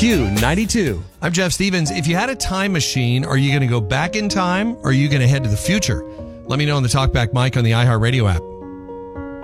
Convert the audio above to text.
Q92. I'm Jeff Stevens. If you had a time machine, are you going to go back in time or are you going to head to the future? Let me know on the Talkback mic on the iHeartRadio app.